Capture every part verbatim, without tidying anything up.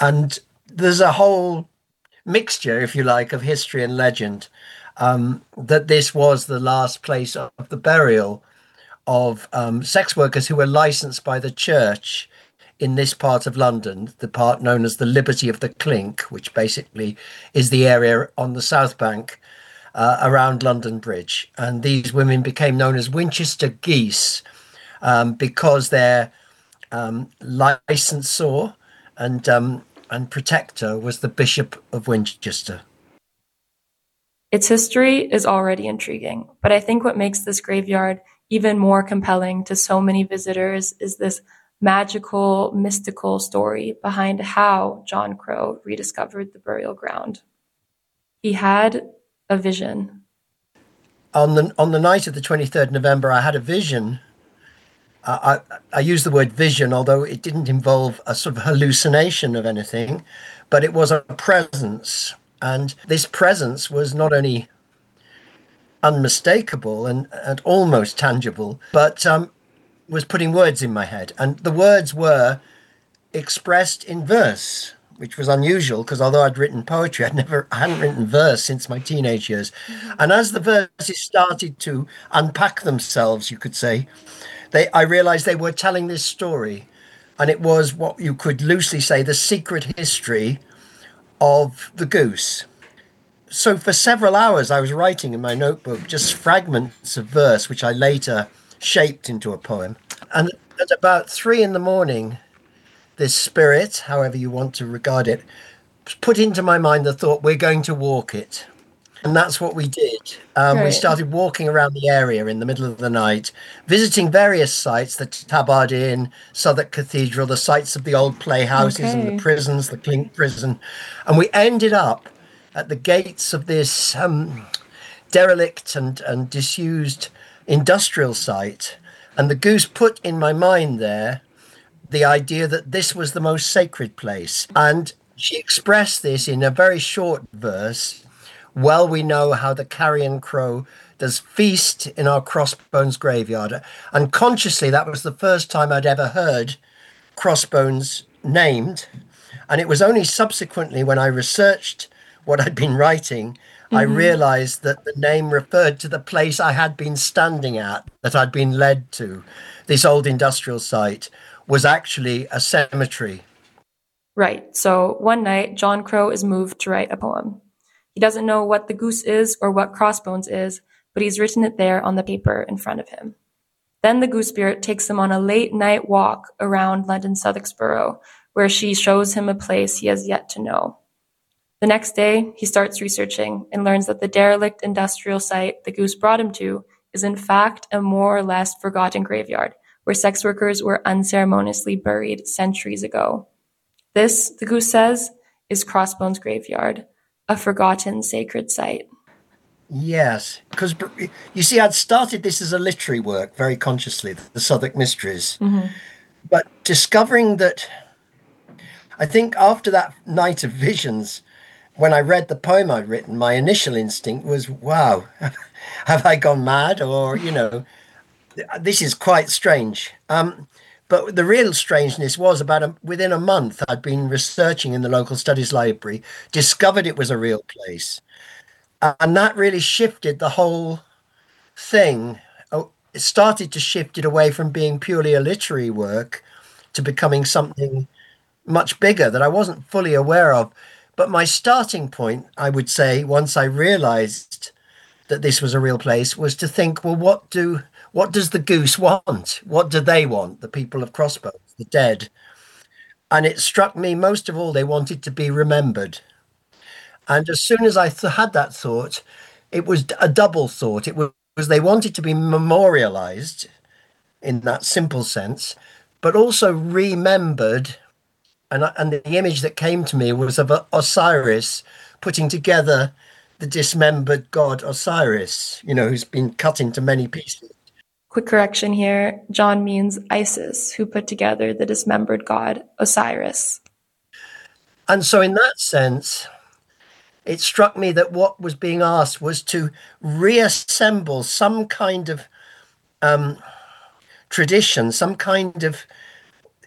And there's a whole mixture, if you like, of history and legend, um, that this was the last place of the burial of um, sex workers who were licensed by the church in this part of London, the part known as the Liberty of the Clink, which basically is the area on the South Bank uh, around London Bridge. And these women became known as Winchester geese um, because their um, licensor and um, and protector was the Bishop of Winchester. Its history is already intriguing, but I think what makes this graveyard even more compelling to so many visitors is this magical, mystical story behind how John Crow rediscovered the burial ground. He had a vision. On the on the night of the twenty-third of November, I had a vision. Uh, I, I use the word vision, although it didn't involve a sort of hallucination of anything, but it was a presence. And this presence was not only unmistakable and, and almost tangible, but um, was putting words in my head. And the words were expressed in verse, which was unusual because although I'd written poetry, I'd never, I hadn't written verse since my teenage years. Mm-hmm. And as the verses started to unpack themselves, you could say, they, I realized they were telling this story. And it was what you could loosely say the secret history of the goose. So for several hours, I was writing in my notebook just fragments of verse, which I later shaped into a poem. And at about three in the morning, this spirit, however you want to regard it, put into my mind the thought, we're going to walk it. And that's what we did. Um, right. We started walking around the area in the middle of the night, visiting various sites, the Tabard Inn, Southwark Cathedral, the sites of the old playhouses okay. and the prisons, the Clink prison. And we ended up at the gates of this um, derelict and, and disused industrial site. And the goose put in my mind there the idea that this was the most sacred place. And she expressed this in a very short verse. Well, we know how the carrion crow does feast in our Crossbones graveyard. And consciously, that was the first time I'd ever heard Crossbones named. And it was only subsequently when I researched what I'd been writing, mm-hmm. I realized that the name referred to the place I had been standing at, that I'd been led to. This old industrial site was actually a cemetery. Right. So one night, John Crow is moved to write a poem. He doesn't know what the goose is or what Crossbones is, but he's written it there on the paper in front of him. Then the goose spirit takes him on a late night walk around London Southwark Borough, where she shows him a place he has yet to know. The next day, he starts researching and learns that the derelict industrial site the goose brought him to is in fact a more or less forgotten graveyard where sex workers were unceremoniously buried centuries ago. This, the goose says, is Crossbones graveyard, a forgotten sacred site. Yes, because you see, I'd started this as a literary work very consciously, the Southwark Mysteries, mm-hmm. but discovering that, I think after that night of visions, when I read the poem I'd written, my initial instinct was, wow, have I gone mad? Or, you know, this is quite strange. Um, but the real strangeness was about a, within a month, I'd been researching in the local studies library, discovered it was a real place. And that really shifted the whole thing. It started to shift it away from being purely a literary work to becoming something much bigger that I wasn't fully aware of. But my starting point, I would say, once I realized that this was a real place, was to think, well, what do what does the goose want? What do they want, the people of Crossbones, the dead? And it struck me, most of all, they wanted to be remembered. And as soon as I th- had that thought, it was a double thought. It was, was they wanted to be memorialized in that simple sense, but also remembered. And, and the image that came to me was of Osiris putting together the dismembered god Osiris, you know, who's been cut into many pieces. Quick correction here. John means Isis, who put together the dismembered god Osiris. And so in that sense, it struck me that what was being asked was to reassemble some kind of um, tradition, some kind of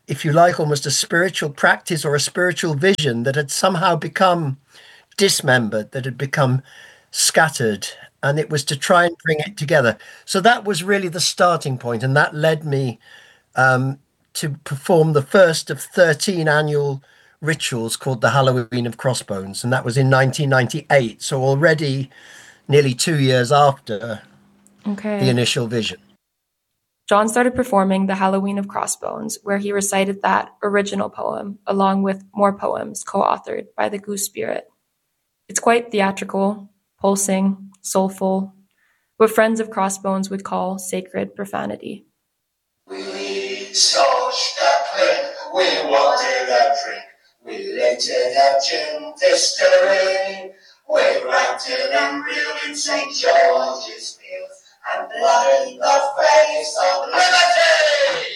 if you like, almost a spiritual practice or a spiritual vision that had somehow become dismembered, that had become scattered, and it was to try and bring it together. So that was really the starting point, and that led me um, to perform the first of thirteen annual rituals called the Halloween of Crossbones, and that was in nineteen ninety-eight, so already nearly two years after Okay. the initial vision. John started performing the Halloween of Crossbones, where he recited that original poem, along with more poems co-authored by the Goose Spirit. It's quite theatrical, pulsing, soulful, what friends of Crossbones would call sacred profanity. We sauced that print, we wanted a drink, we lifted a gin distillery, we ranted and reeled in Saint George's Fields, and bloodied the face of liberty!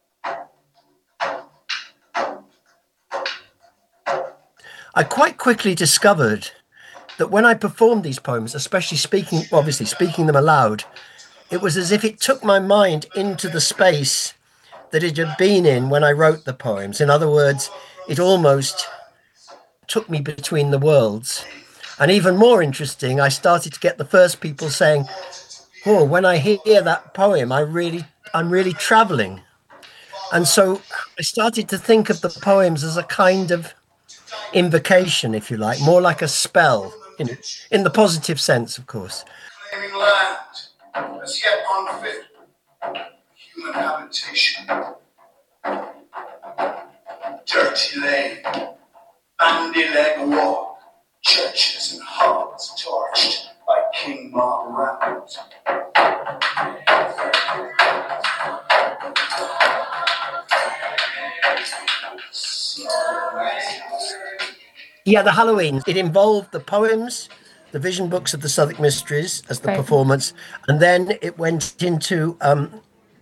I quite quickly discovered that when I performed these poems, especially speaking, obviously speaking them aloud, it was as if it took my mind into the space that it had been in when I wrote the poems. In other words, it almost took me between the worlds. And even more interesting, I started to get the first people saying, oh, when I hear that poem, I really, I'm really traveling. And so I started to think of the poems as a kind of invocation, if you like, more like a spell, in, in the positive sense, of course. Claiming land, as yet unfit for human habitation. Dirty lane, bandy-leg walk, churches and hearts torched by King Mark Rabbit. Yeah, the Halloween, it involved the poems, the vision books of the Southwark Mysteries as the Right. performance, and then it went into, um,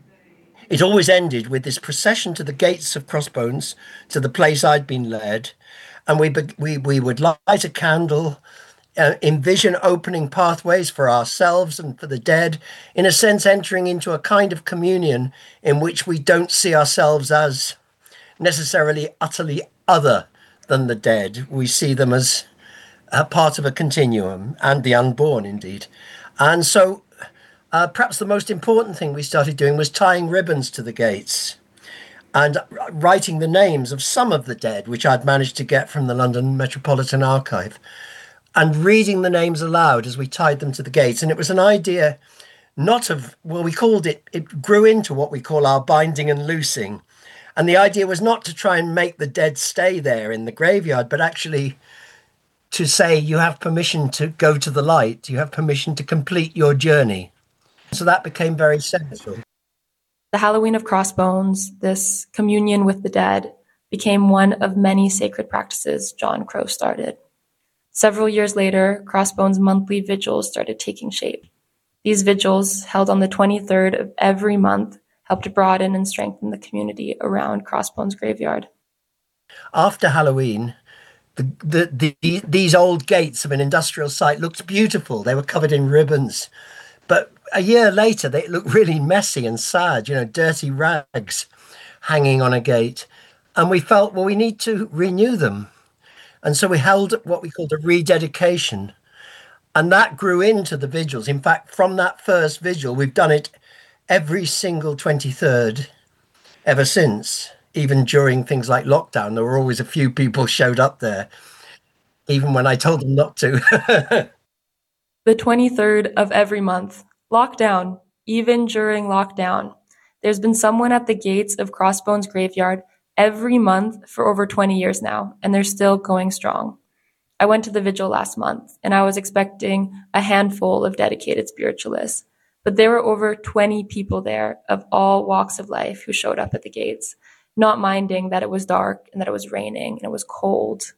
it always ended with this procession to the gates of Crossbones, to the place I'd been led, and we we we would light a candle, uh, envision opening pathways for ourselves and for the dead, in a sense entering into a kind of communion in which we don't see ourselves as necessarily utterly other than the dead. We see them as a part of a continuum, and the unborn indeed. And so uh, perhaps the most important thing we started doing was tying ribbons to the gates and writing the names of some of the dead, which I'd managed to get from the London Metropolitan Archive, and reading the names aloud as we tied them to the gates. And it was an idea not of, well, we called it, it grew into what we call our binding and loosing. And the idea was not to try and make the dead stay there in the graveyard, but actually to say you have permission to go to the light, you have permission to complete your journey. So that became very central. The Halloween of Crossbones, this communion with the dead, became one of many sacred practices John Crow started. Several years later, Crossbones' monthly vigils started taking shape. These vigils, held on the twenty-third of every month, helped broaden and strengthen the community around Crossbones Graveyard. After Halloween, the, the, the, these old gates of an industrial site looked beautiful. They were covered in ribbons. But a year later, they looked really messy and sad, you know, dirty rags hanging on a gate. And we felt, well, we need to renew them. And so we held what we called a rededication. And that grew into the vigils. In fact, from that first vigil, we've done it every single twenty-third ever since. Even during things like lockdown, there were always a few people showed up there, even when I told them not to. The twenty-third of every month, lockdown, even during lockdown. There's been someone at the gates of Crossbones Graveyard every month for over twenty years now, and they're still going strong. I went to the vigil last month, and I was expecting a handful of dedicated spiritualists. But there were over twenty people there of all walks of life who showed up at the gates, not minding that it was dark and that it was raining and it was cold.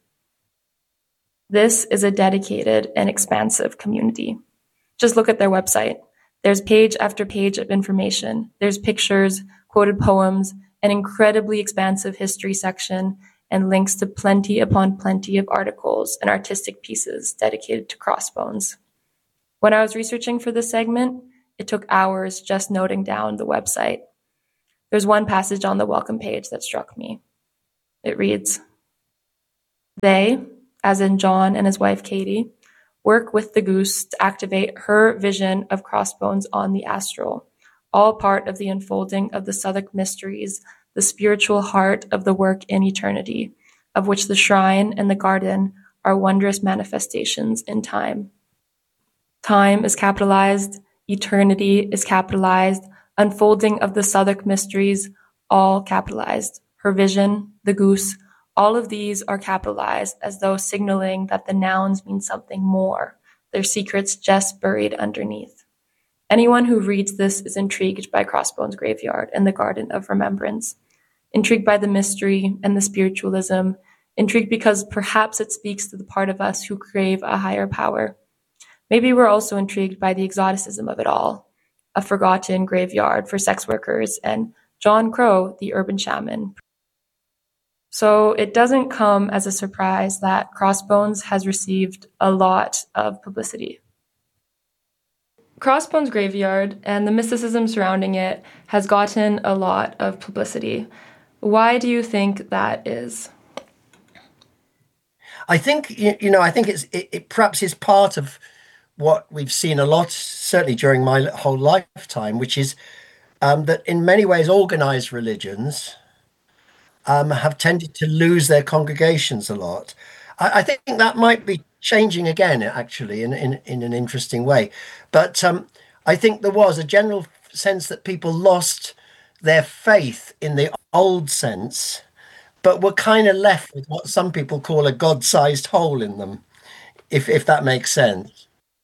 This is a dedicated and expansive community. Just look at their website. There's page after page of information. There's pictures, quoted poems, an incredibly expansive history section, and links to plenty upon plenty of articles and artistic pieces dedicated to Crossbones. When I was researching for this segment, it took hours just noting down the website. There's one passage on the welcome page that struck me. It reads, "They, as in John and his wife Katie, work with the goose to activate her vision of Crossbones on the astral, all part of the unfolding of the Southwark mysteries, the spiritual heart of the work in eternity, of which the shrine and the garden are wondrous manifestations in time." Time is capitalized, eternity is capitalized, unfolding of the Southwark mysteries, all capitalized. Her vision, the goose, all of these are capitalized as though signaling that the nouns mean something more, their secrets just buried underneath. Anyone who reads this is intrigued by Crossbones Graveyard and the Garden of Remembrance, intrigued by the mystery and the spiritualism, intrigued because perhaps it speaks to the part of us who crave a higher power. Maybe we're also intrigued by the exoticism of it all, a forgotten graveyard for sex workers, and John Crow, the urban shaman. So it doesn't come as a surprise that Crossbones has received a lot of publicity. Crossbones Graveyard and the mysticism surrounding it has gotten a lot of publicity. Why do you think that is? I think, you know, I think it's it, it perhaps is part of what we've seen a lot, certainly during my whole lifetime, which is um, that in many ways organized religions um, have tended to lose their congregations a lot. I, I think that might be changing again, actually, in, in, in an interesting way. But um, I think there was a general sense that people lost their faith in the old sense, but were kind of left with what some people call a God-sized hole in them, if if that makes sense.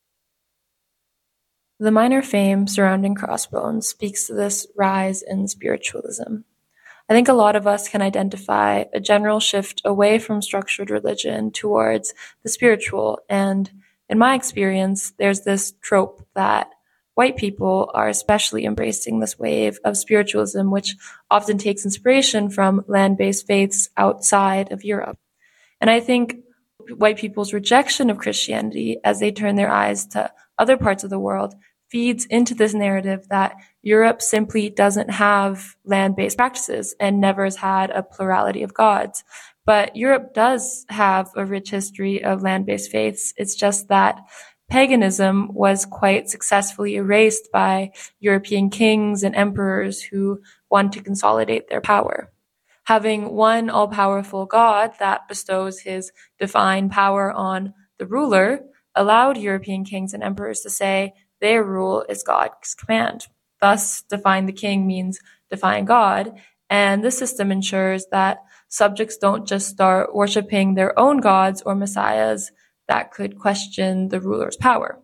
The minor fame surrounding Crossbones speaks to this rise in spiritualism. I think a lot of us can identify a general shift away from structured religion towards the spiritual, and in my experience, there's this trope that white people are especially embracing this wave of spiritualism, which often takes inspiration from land-based faiths outside of Europe. And I think white people's rejection of Christianity as they turn their eyes to other parts of the world feeds into this narrative that Europe simply doesn't have land-based practices and never has had a plurality of gods. But Europe does have a rich history of land-based faiths. It's just that paganism was quite successfully erased by European kings and emperors who wanted to consolidate their power. Having one all-powerful God that bestows his divine power on the ruler allowed European kings and emperors to say their rule is God's command. Thus, defying the king means defying God, and this system ensures that subjects don't just start worshiping their own gods or messiahs that could question the ruler's power.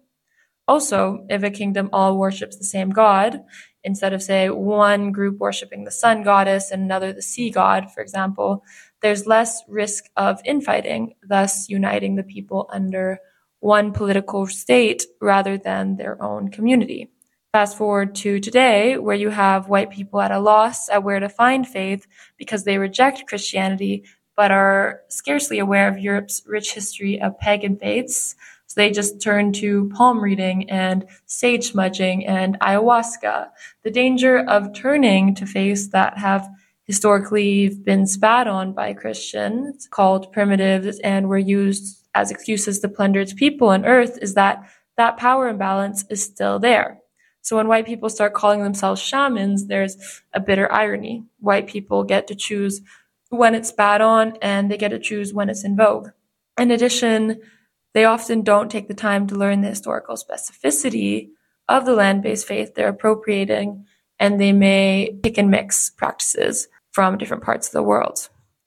Also, if a kingdom all worships the same god, instead of, say, one group worshiping the sun goddess and another the sea god, for example, there's less risk of infighting, thus uniting the people under one political state rather than their own community. Fast forward to today, where you have white people at a loss at where to find faith because they reject Christianity but are scarcely aware of Europe's rich history of pagan faiths. So they just turn to palm reading and sage smudging and ayahuasca. The danger of turning to faiths that have historically been spat on by Christians, called primitives, and were used as excuses to plunder its people and earth is that that power imbalance is still there. So when white people start calling themselves shamans, there's a bitter irony. White people get to choose when it's spat on, and they get to choose when it's in vogue. In addition, they often don't take the time to learn the historical specificity of the land-based faith they're appropriating, and they may pick and mix practices from different parts of the world.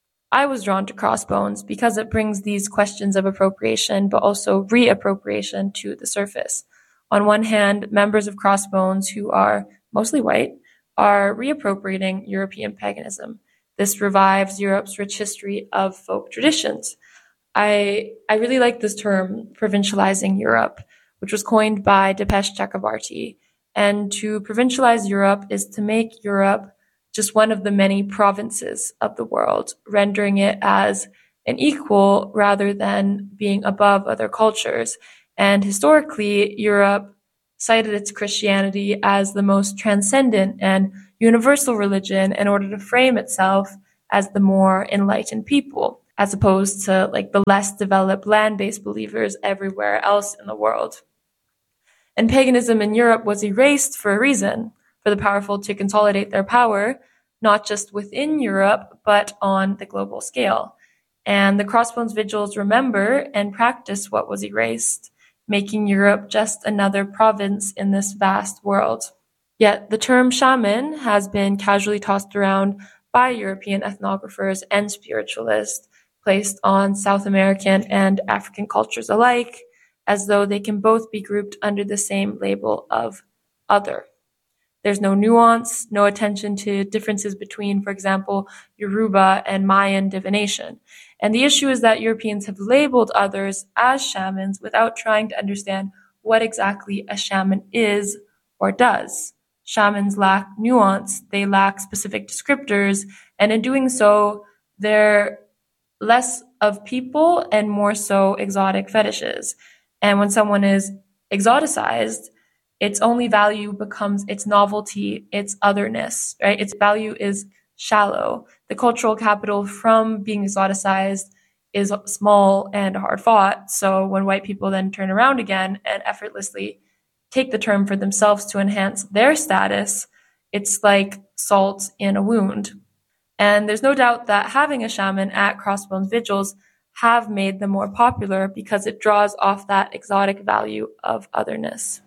I was drawn to Crossbones because it brings these questions of appropriation, but also reappropriation to the surface. On one hand, members of Crossbones, who are mostly white, are reappropriating European paganism. This revives Europe's rich history of folk traditions. I I really like this term, provincializing Europe, which was coined by Dipesh Chakrabarty. And to provincialize Europe is to make Europe just one of the many provinces of the world, rendering it as an equal rather than being above other cultures. And historically, Europe cited its Christianity as the most transcendent and universal religion in order to frame itself as the more enlightened people, as opposed to like the less developed land-based believers everywhere else in the world. And paganism in Europe was erased for a reason, for the powerful to consolidate their power, not just within Europe, but on the global scale. And the Crossbones Vigils remember and practice what was erased, making Europe just another province in this vast world. Yet the term shaman has been casually tossed around by European ethnographers and spiritualists, placed on South American and African cultures alike, as though they can both be grouped under the same label of other. There's no nuance, no attention to differences between, for example, Yoruba and Mayan divination. And the issue is that Europeans have labeled others as shamans without trying to understand what exactly a shaman is or does. Shamans lack nuance, they lack specific descriptors, and in doing so, they're less of people and more so exotic fetishes. And when someone is exoticized, its only value becomes its novelty, its otherness, right? Its value is shallow. The cultural capital from being exoticized is small and hard fought. So when white people then turn around again and effortlessly take the term for themselves to enhance their status, it's like salt in a wound. And there's no doubt that having a shaman at Crossbones Vigils have made them more popular because it draws off that exotic value of otherness.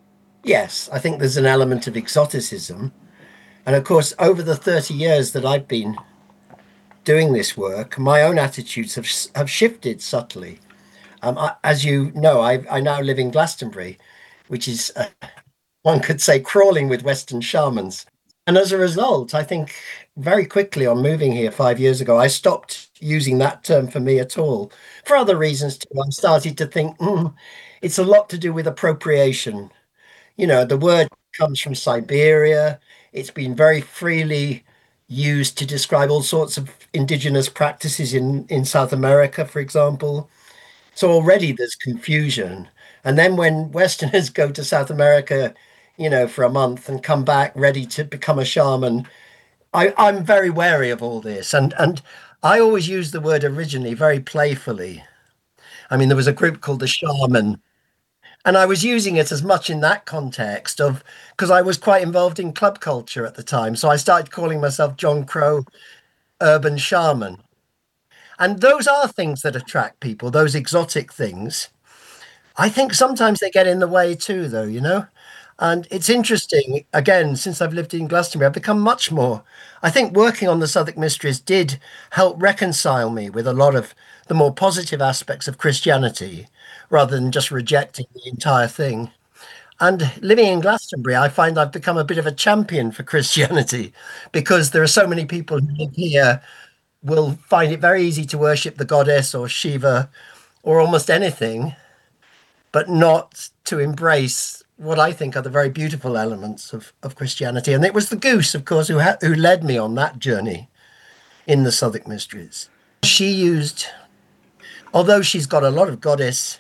Yes, I think there's an element of exoticism. And of course, over the thirty years that I've been doing this work, my own attitudes have have shifted subtly. Um, I, as you know, I, I now live in Glastonbury, which is, uh, one could say, crawling with Western shamans. And as a result, I think very quickly on moving here five years ago, I stopped using that term for me at all. For other reasons too, I started to think, mm, it's a lot to do with appropriation. You know, the word comes from Siberia. It's been very freely used to describe all sorts of indigenous practices in, in South America, for example. So already there's confusion. And then when Westerners go to South America, you know, for a month and come back ready to become a shaman, I, I'm very wary of all this. And, and I always use the word originally very playfully. I mean, there was a group called the Shaman, and I was using it as much in that context of, because I was quite involved in club culture at the time. So I started calling myself John Crow Urban Shaman. And those are things that attract people, those exotic things. I think sometimes they get in the way too, though, you know? And it's interesting, again, since I've lived in Glastonbury, I've become much more, I think working on the Southwark Mysteries did help reconcile me with a lot of the more positive aspects of Christianity, rather than just rejecting the entire thing. And living in Glastonbury, I find I've become a bit of a champion for Christianity, because there are so many people who live here will find it very easy to worship the goddess or Shiva or almost anything, but not to embrace what I think are the very beautiful elements of, of Christianity. And it was the goose, of course, who, ha- who led me on that journey in the Southwark Mysteries. She used, although she's got a lot of goddess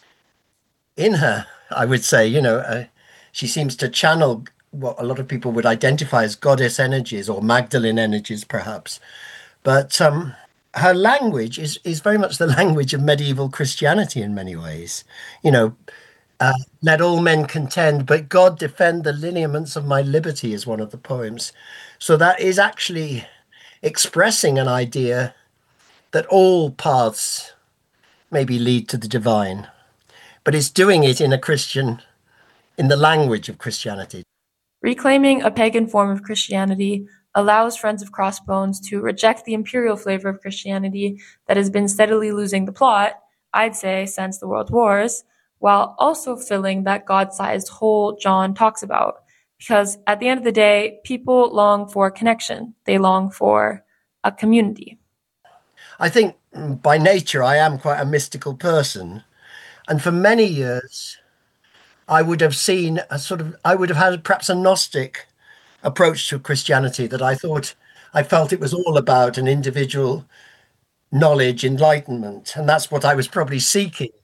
in her, I would say, you know, uh, she seems to channel what a lot of people would identify as goddess energies or Magdalene energies, perhaps. But um, her language is, is very much the language of medieval Christianity in many ways. You know, uh, let all men contend, but God defend the lineaments of my liberty is one of the poems. So that is actually expressing an idea that all paths maybe lead to the divine, but it's doing it in a Christian, in the language of Christianity. Reclaiming a pagan form of Christianity allows Friends of Crossbones to reject the imperial flavor of Christianity that has been steadily losing the plot, I'd say, since the World Wars, while also filling that God-sized hole John talks about. Because at the end of the day, people long for connection. They long for a community. I think by nature, I am quite a mystical person. And for many years, I would have seen a sort of, I would have had perhaps a Gnostic approach to Christianity, that I thought, I felt it was all about an individual knowledge, enlightenment. And that's what I was probably seeking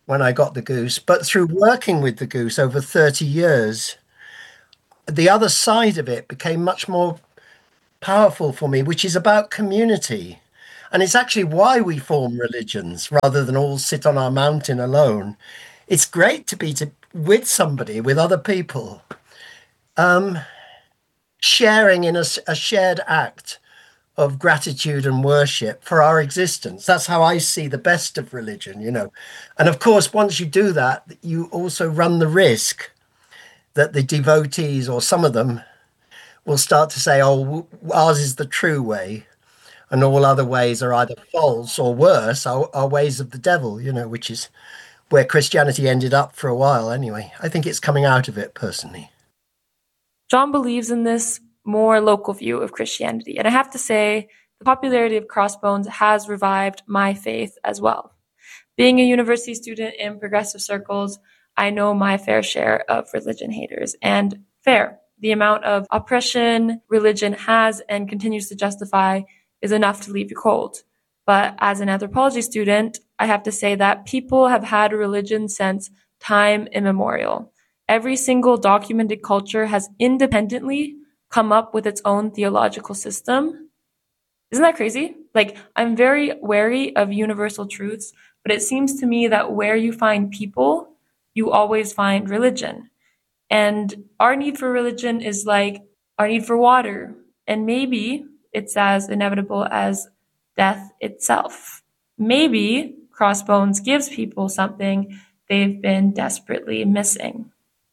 when I got the goose, but through working with the goose over thirty years, the other side of it became much more powerful for me, which is about community. And it's actually why we form religions rather than all sit on our mountain alone. It's great to be to, with somebody, with other people, um, sharing in a, a shared act of gratitude and worship for our existence. That's how I see the best of religion, you know. And of course, once you do that, you also run the risk that the devotees, or some of them, will start to say, oh, ours is the true way, and all other ways are either false or worse, are, are ways of the devil, you know, which is where Christianity ended up for a while anyway. I think it's coming out of it personally. John believes in this more local view of Christianity. And I have to say, the popularity of Crossbones has revived my faith as well. Being a university student in progressive circles, I know my fair share of religion haters. And fair, the amount of oppression religion has and continues to justify is enough to leave you cold. But as an anthropology student, I have to say that people have had a religion since time immemorial. Every single documented culture has independently come up with its own theological system. Isn't that crazy? Like, I'm very wary of universal truths, but it seems to me that where you find people, you always find religion. And our need for religion is like our need for water. And maybe it's as inevitable as death itself. Maybe Crossbones gives people something they've been desperately missing.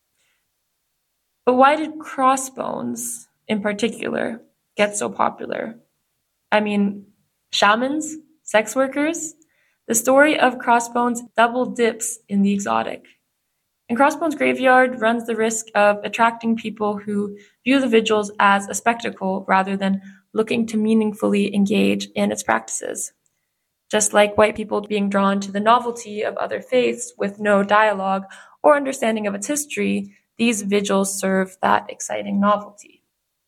But why did Crossbones, in particular, get so popular? I mean, shamans, sex workers? The story of Crossbones double dips in the exotic. And Crossbones Graveyard runs the risk of attracting people who view the vigils as a spectacle rather than looking to meaningfully engage in its practices. Just like white people being drawn to the novelty of other faiths with no dialogue or understanding of its history, these vigils serve that exciting novelty.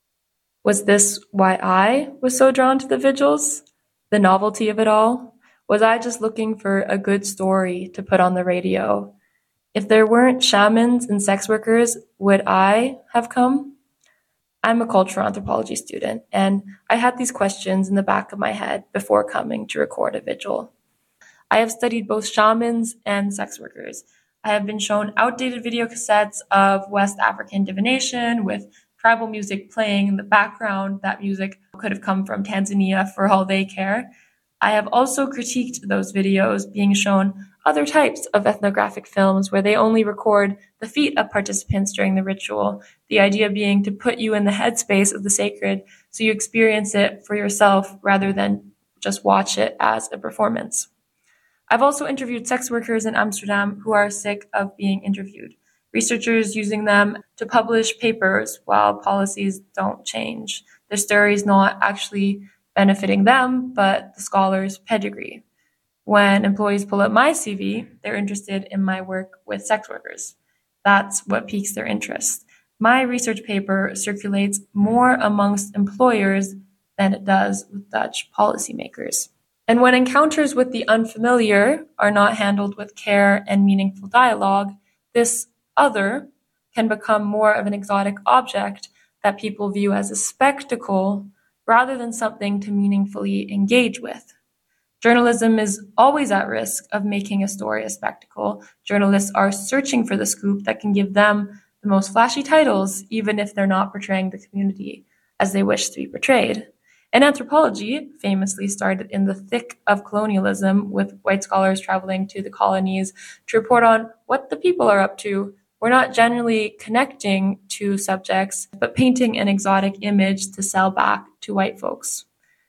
Was this why I was so drawn to the vigils? The novelty of it all? Was I just looking for a good story to put on the radio? If there weren't shamans and sex workers, would I have come? I'm a cultural anthropology student, and I had these questions in the back of my head before coming to record a vigil. I have studied both shamans and sex workers. I have been shown outdated video cassettes of West African divination with tribal music playing in the background. That music could have come from Tanzania for all they care. I have also critiqued those videos being shown other types of ethnographic films where they only record the feet of participants during the ritual, the idea being to put you in the headspace of the sacred so you experience it for yourself rather than just watch it as a performance. I've also interviewed sex workers in Amsterdam who are sick of being interviewed, researchers using them to publish papers while policies don't change. Their story is not actually benefiting them, but the scholar's pedigree. When employees pull up my C V, they're interested in my work with sex workers. That's what piques their interest. My research paper circulates more amongst employers than it does with Dutch policymakers. And when encounters with the unfamiliar are not handled with care and meaningful dialogue, this other can become more of an exotic object that people view as a spectacle rather than something to meaningfully engage with. Journalism is always at risk of making a story a spectacle. Journalists are searching for the scoop that can give them the most flashy titles, even if they're not portraying the community as they wish to be portrayed. And anthropology famously started in the thick of colonialism, with white scholars traveling to the colonies to report on what the people are up to. We're not generally connecting to subjects, but painting an exotic image to sell back to white folks.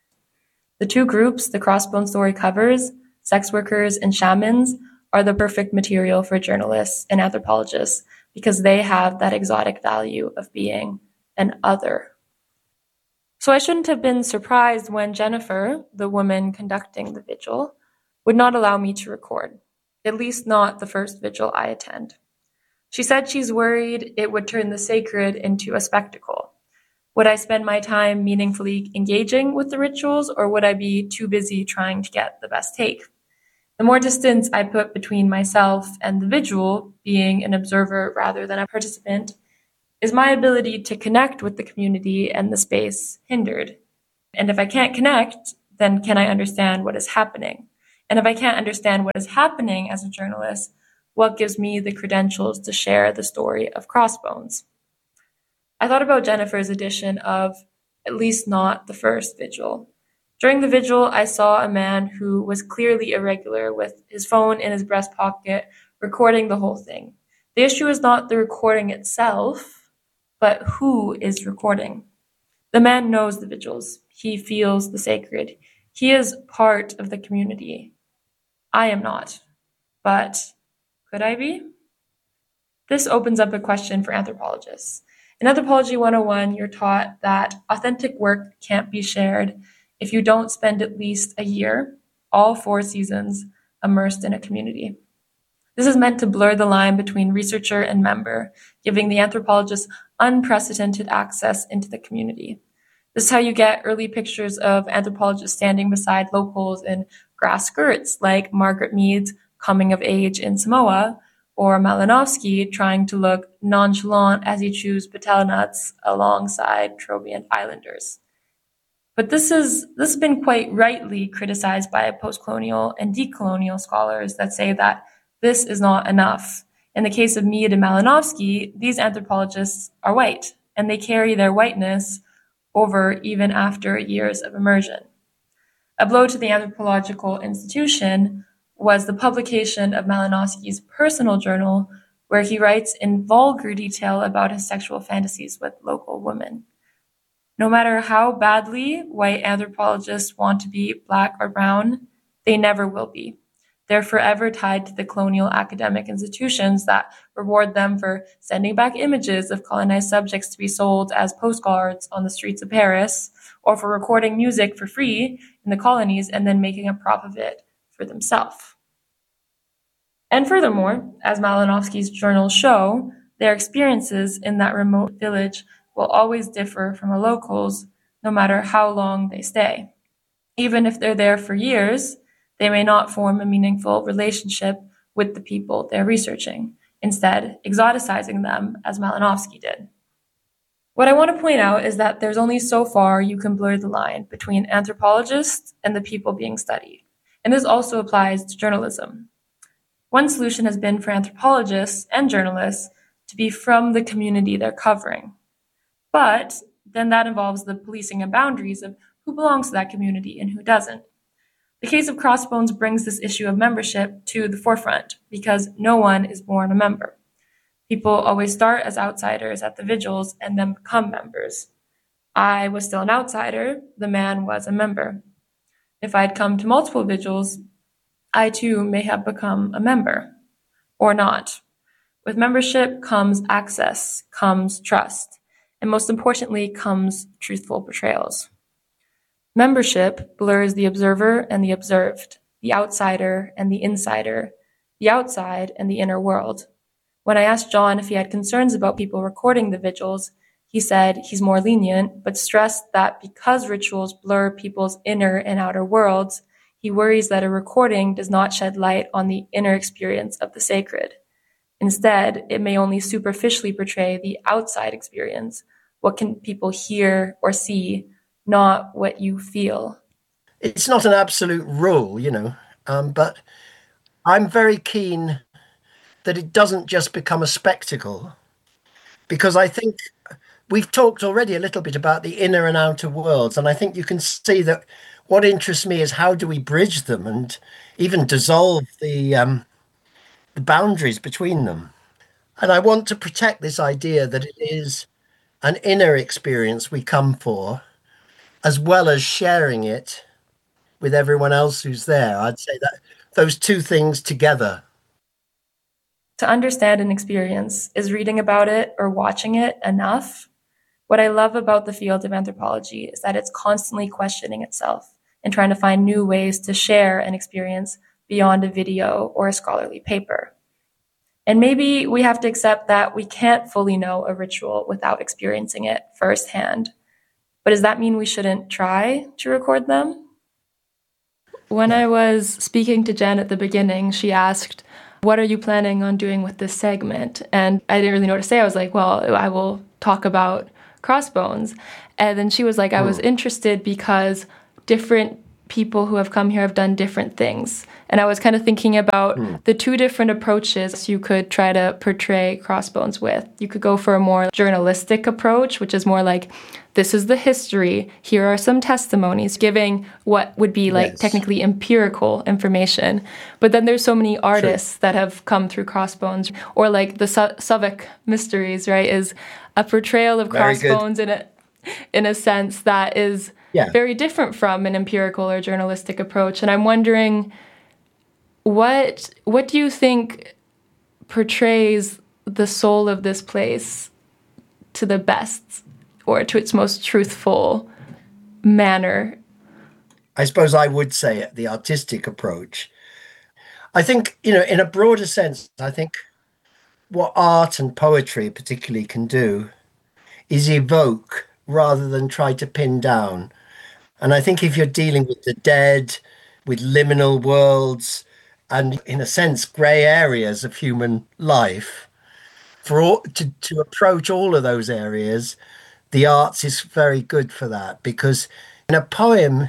The two groups the Crossbones story covers, sex workers and shamans, are the perfect material for journalists and anthropologists because they have that exotic value of being an other. So I shouldn't have been surprised when Jennifer, the woman conducting the vigil, would not allow me to record, at least not the first vigil I attend. She said she's worried it would turn the sacred into a spectacle. Would I spend my time meaningfully engaging with the rituals, or would I be too busy trying to get the best take? The more distance I put between myself and the vigil, being an observer rather than a participant, is my ability to connect with the community and the space hindered. And if I can't connect, then can I understand what is happening? And if I can't understand what is happening as a journalist, what gives me the credentials to share the story of Crossbones? I thought about Jennifer's edition of At Least Not the First Vigil. During the vigil, I saw a man who was clearly irregular with his phone in his breast pocket, recording the whole thing. The issue is not the recording itself, but who is recording. The man knows the vigils. He feels the sacred. He is part of the community. I am not, but could I be? This opens up a question for anthropologists. In Anthropology one oh one, you're taught that authentic work can't be shared if you don't spend at least a year, all four seasons, immersed in a community. This is meant to blur the line between researcher and member, giving the anthropologist unprecedented access into the community. This is how you get early pictures of anthropologists standing beside locals in grass skirts, like Margaret Mead's Coming of Age in Samoa, or Malinowski trying to look nonchalant as he chews patella nuts alongside Trobriand Islanders. But this is this has been quite rightly criticized by post-colonial and decolonial scholars that say that this is not enough. In the case of Mead and Malinowski, these anthropologists are white, and they carry their whiteness over even after years of immersion. A blow to the anthropological institution was the publication of Malinowski's personal journal, where he writes in vulgar detail about his sexual fantasies with local women. No matter how badly white anthropologists want to be black or brown, they never will be. They're forever tied to the colonial academic institutions that reward them for sending back images of colonized subjects to be sold as postcards on the streets of Paris, or for recording music for free in the colonies and then making a prop of it for themselves. And furthermore, as Malinowski's journals show, their experiences in that remote village will always differ from a local's, no matter how long they stay. Even if they're there for years, they may not form a meaningful relationship with the people they're researching, instead exoticizing them as Malinowski did. What I want to point out is that there's only so far you can blur the line between anthropologists and the people being studied, and this also applies to journalism. One solution has been for anthropologists and journalists to be from the community they're covering. But then that involves the policing and boundaries of who belongs to that community and who doesn't. The case of Crossbones brings this issue of membership to the forefront because no one is born a member. People always start as outsiders at the vigils and then become members. I was still an outsider, the man was a member. If I had come to multiple vigils, I too may have become a member, or not. With membership comes access, comes trust, and most importantly comes truthful portrayals. Membership blurs the observer and the observed, the outsider and the insider, the outside and the inner world. When I asked John if he had concerns about people recording the vigils, he said he's more lenient, but stressed that because rituals blur people's inner and outer worlds, he worries that a recording does not shed light on the inner experience of the sacred. Instead, it may only superficially portray the outside experience. What can people hear or see, not what you feel? It's not an absolute rule, you know, um, but I'm very keen that it doesn't just become a spectacle, because I think we've talked already a little bit about the inner and outer worlds, and I think you can see that what interests me is how do we bridge them and even dissolve the um, the boundaries between them. And I want to protect this idea that it is an inner experience we come for, as well as sharing it with everyone else who's there. I'd say that those two things together. To understand an experience, is reading about it or watching it enough? What I love about the field of anthropology is that it's constantly questioning itself and trying to find new ways to share an experience beyond a video or a scholarly paper. And maybe we have to accept that we can't fully know a ritual without experiencing it firsthand. But does that mean we shouldn't try to record them? When I was speaking to Jen at the beginning, she asked, what are you planning on doing with this segment? And I didn't really know what to say. I was like, well, I will talk about Crossbones. And then she was like, I was interested because different people who have come here have done different things. And I was kind of thinking about mm. the two different approaches you could try to portray Crossbones with. You could go for a more journalistic approach, which is more like, this is the history, here are some testimonies, giving what would be like yes. technically empirical information. But then there's so many artists True. That have come through Crossbones, or like the Su- Southwark Mysteries, right, is a portrayal of Very Crossbones good. in a in a sense that is yeah. very different from an empirical or journalistic approach. And I'm wondering, what what do you think portrays the soul of this place to the best, or to its most truthful manner? I suppose I would say it, the artistic approach. I think, you know, in a broader sense, I think what art and poetry particularly can do is evoke rather than try to pin down. And I think if you're dealing with the dead, with liminal worlds, and in a sense, grey areas of human life, for all, to, to approach all of those areas, the arts is very good for that. Because in a poem,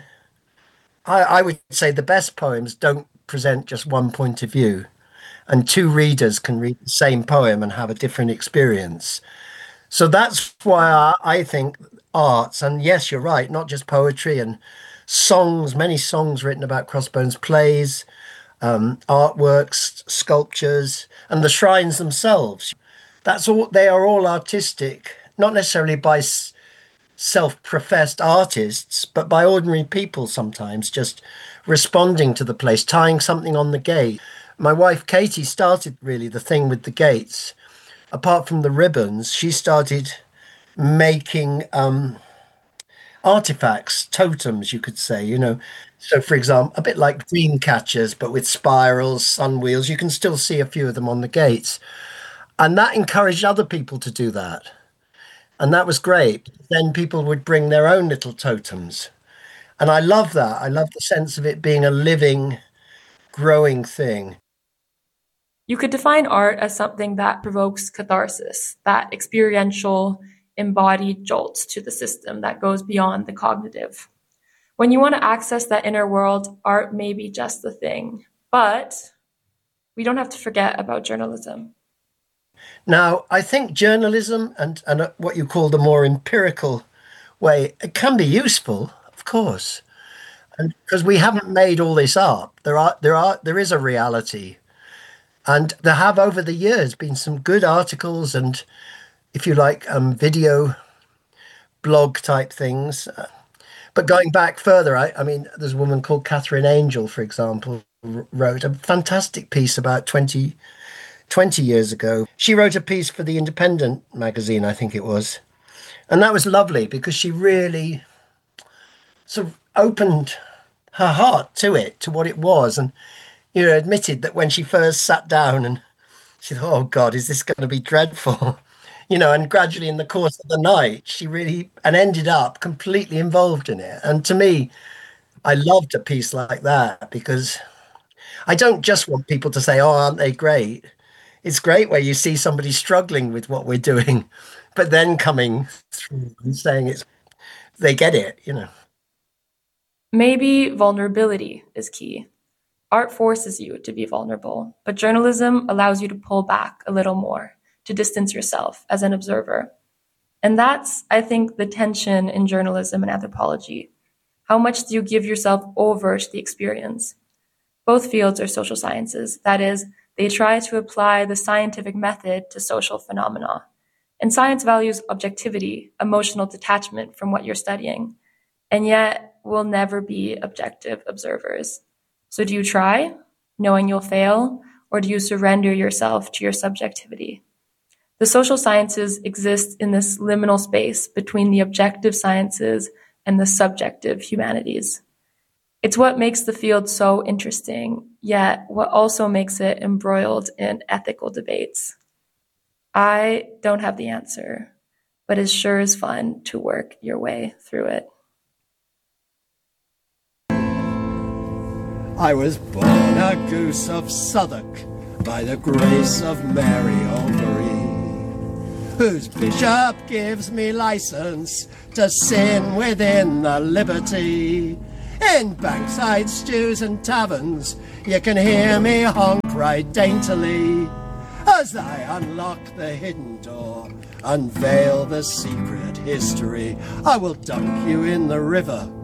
I, I would say the best poems don't present just one point of view, and two readers can read the same poem and have a different experience. So that's why I, I think arts, and yes, you're right, not just poetry and songs, many songs written about Crossbones, plays, um, artworks, sculptures, and the shrines themselves. That's all. They are all artistic, not necessarily by s- self-professed artists, but by ordinary people sometimes, just responding to the place, tying something on the gate. My wife, Katie, started really the thing with the gates. Apart from the ribbons, she started making um, artifacts, totems, you could say, you know. So, for example, a bit like dream catchers, but with spirals, sun wheels. You can still see a few of them on the gates. And that encouraged other people to do that. And that was great. Then people would bring their own little totems. And I love that. I love the sense of it being a living, growing thing. You could define art as something that provokes catharsis, that experiential, embodied jolt to the system that goes beyond the cognitive. When you want to access that inner world, art may be just the thing. But we don't have to forget about journalism. Now, I think journalism and, and what you call the more empirical way, it can be useful, of course. And because we haven't made all this up, there are there are there is a reality. And there have over the years been some good articles and, if you like, um, video blog type things. But going back further, I, I mean, there's a woman called Catherine Angel, for example, wrote a fantastic piece about twenty, twenty years ago. She wrote a piece for the Independent magazine, I think it was. And that was lovely because she really sort of opened her heart to it, to what it was. And, you know, admitted that when she first sat down and she thought, oh God, is this going to be dreadful? You know, and gradually in the course of the night, she really, and ended up completely involved in it. And to me, I loved a piece like that because I don't just want people to say, oh, aren't they great? It's great where you see somebody struggling with what we're doing, but then coming through and saying it's, they get it, you know. Maybe vulnerability is key. Art forces you to be vulnerable, but journalism allows you to pull back a little more, to distance yourself as an observer. And that's, I think, the tension in journalism and anthropology. How much do you give yourself over to the experience? Both fields are social sciences. That is, they try to apply the scientific method to social phenomena. And science values objectivity, emotional detachment from what you're studying, and yet we'll never be objective observers. So do you try, knowing you'll fail, or do you surrender yourself to your subjectivity? The social sciences exist in this liminal space between the objective sciences and the subjective humanities. It's what makes the field so interesting, yet what also makes it embroiled in ethical debates. I don't have the answer, but it sure is fun to work your way through it. I was born a goose of Southwark by the grace of Mary Overy, whose bishop gives me license to sin within the liberty. In Bankside stews and taverns you can hear me honk right daintily, as I unlock the hidden door, unveil the secret history. I will dunk you in the river